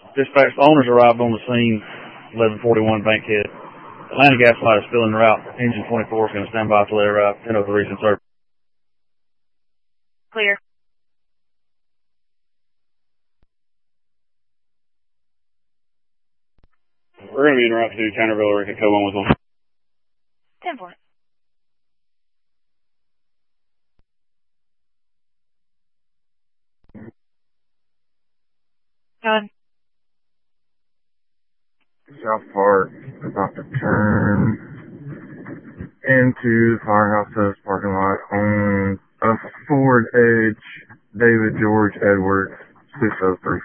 Dispatch, the owners arrived on the scene, 1141 Bankhead. Atlanta gas light is still en route. Engine 24 is going to stand by until they arrive. 1003 is in service. Clear. We're going to be en route to Tannerville or Coe 1 with them. 10-4. Go ahead. South Park, about to turn into the Firehouse parking lot on a Ford Edge, David George Edwards, 603.